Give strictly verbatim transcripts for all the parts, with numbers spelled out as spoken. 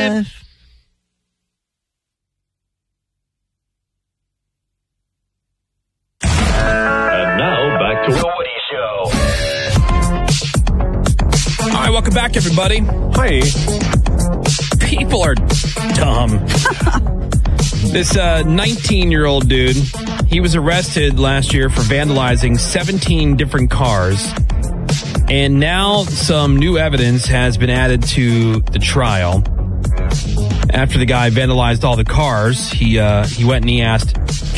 it. And now back to the Woody Show. All right, welcome back, everybody. Hi. People are dumb. This uh, nineteen-year-old dude, he was arrested last year for vandalizing seventeen different cars. And now some new evidence has been added to the trial. After the guy vandalized all the cars, he uh, he went and he asked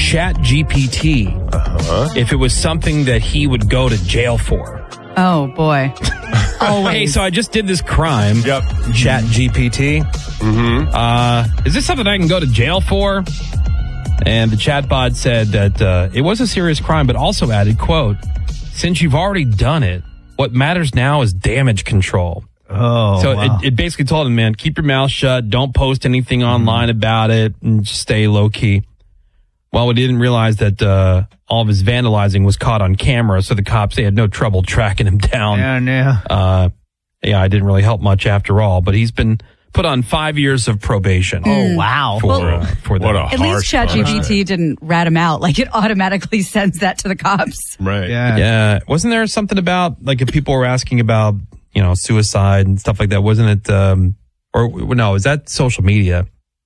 ChatGPT uh-huh. if it was something that he would go to jail for. Oh, boy. Hey, so I just did this crime. Yep. ChatGPT. Mm-hmm. Uh, is this something I can go to jail for? And the chatbot said that uh, it was a serious crime, but also added, quote, since you've already done it, what matters now is damage control. Oh, so wow. it, it basically told him, man, keep your mouth shut. Don't post anything online mm. about it and just stay low key. Well, we didn't realize that uh, all of his vandalizing was caught on camera. So the cops, they had no trouble tracking him down. Yeah, yeah. Uh, yeah, it didn't really help much after all, but he's been put on five years of probation. Oh, wow. For, Well, uh, for what that. a At least ChatGPT didn't rat him out. Like, it automatically sends that to the cops. Right. Yeah. Yeah. Wasn't there something about, like, if people were asking about, you know, suicide and stuff like that, wasn't it, um, or no, is that social media?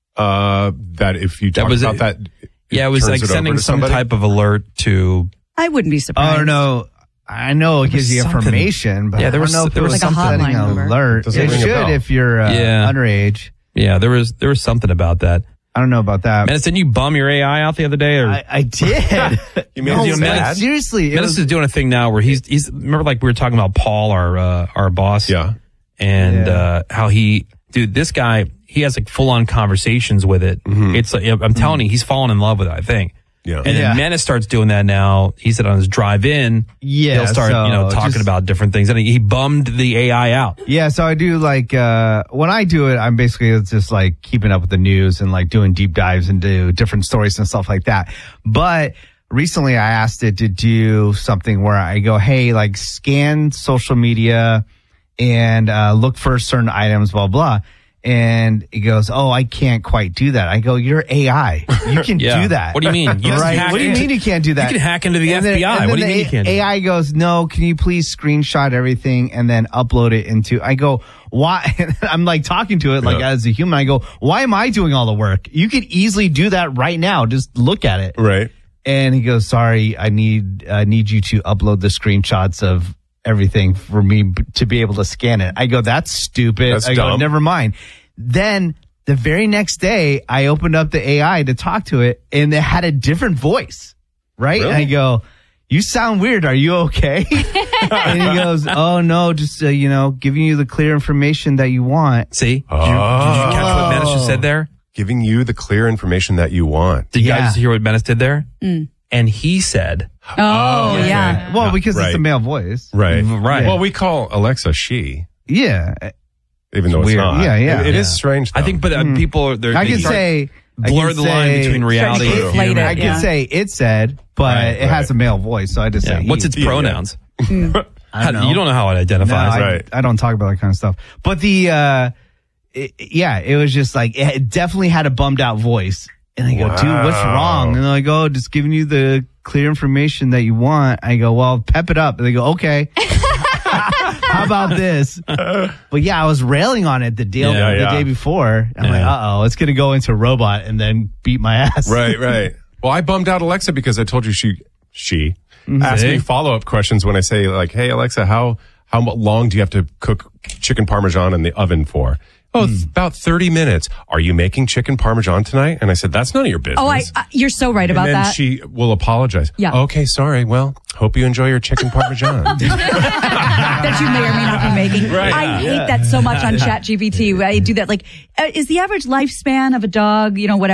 Uh, that if you talk was about it. that, Yeah, it was like turns it over sending to some somebody? type of alert to, I wouldn't be surprised. Oh, no. I know it gives you something. information, but Yeah, there I was- don't know if there it was was like a something hotline setting number. alert. Doesn't It ring a should bell. if you're uh, Yeah. underage. yeah, there was, there was something about that. I don't know about that. Menace, didn't you bum your A I out the other day? Or I, I did. You mean no, it's man, bad? seriously. It Menace was, is doing a thing now where he's, he's, remember like we were talking about Paul, our, uh, our boss? Yeah. And, Yeah. uh, how he, dude, this guy, he has like full on conversations with it. Mm-hmm. It's like, I'm telling you, he's fallen in love with it, I think. Yeah. And then Yeah. Menace starts doing that now. He said on his drive in, Yeah, he'll start, so you know, talking just- about different things. And he, he bummed the A I out. yeah, so I do like, uh, when I do it, I'm basically just like keeping up with the news and like doing deep dives into different stories and stuff like that. But recently I asked it to do something where I go, hey, like scan social media and uh, look for certain items, blah, blah. And it goes, oh, I can't quite do that. I go, you're A I. You can Yeah. do that. What do you mean? You just right? hack What do you into- mean you can't do that? You can hack into the And F B I. and What do you the mean you can't do A I goes, no, can you please screenshot everything and then upload it into, I go, why? I'm like talking to it like Yeah. as a human. I go, why am I doing all the work? You could easily do that right now. Just look at it. Right. And he goes, sorry, I need, I need you to upload the screenshots of everything for me b- to be able to scan it. I go, that's stupid. That's I go, dumb. never mind. Then the very next day, I opened up the A I to talk to it and it had a different voice. Right. Really? And I go, you sound weird. Are you okay? And he goes, oh no, just, uh, you know, giving you the clear information that you want. See? Did you, did you catch what Menace just said there? Giving you the clear information that you want. Did you Yeah. guys hear what Menace did there? And he said, Oh, okay. yeah. Well, because Right. it's a male voice. Right. Right. Well, we call Alexa she, Yeah. even though it's weird. not. Yeah, yeah. It, it is Yeah. strange, though. I think, but uh, people are, they're, I they can start- say, I blur can the line say- between reality Try to and inflate human. it. I can Yeah. say it said, but Right, it has right. a male voice, so I just Yeah. say What's he. its Yeah, pronouns? I How- don't know. You don't know how it No, identifies. I, Right. I don't talk about that kind of stuff. But the, uh, it, yeah, it was just like, it definitely had a bummed out voice. And I go, dude, what's Wow. wrong? And I go, just giving you the clear information that you want. I go, well, pep it up. And they go, okay. How about this? But yeah, I was railing on it the day, Yeah, the yeah. day before. I'm Yeah. like, uh oh, it's going to go into robot and then beat my ass. Right, right. Well, I bummed out Alexa because I told you she she asked See? me follow up questions when I say like, "Hey Alexa, how how mu- long do you have to cook chicken parmesan in the oven for?" Oh, it's about thirty minutes. Are you making chicken parmesan tonight? And I said, "That's none of your business." Oh, I, I, you're so right about and then that. she will apologize. Yeah. Okay, sorry. Well, hope you enjoy your chicken parmesan. that you may or may not be making. Right. I hate that so much on ChatGPT. I do that. Like, uh, is the average lifespan of a dog, you know, whatever?